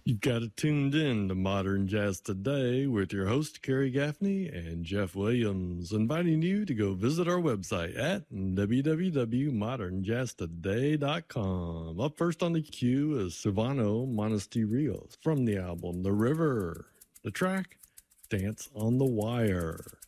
You've got it tuned in to Modern Jazz Today with your host, Kerry Gaffney and Jeff Williams, inviting you to go visit our website at www.modernjazztoday.com. Up first on the queue is Silvano Monasterios from the album The River. The track, Dance on the Wire.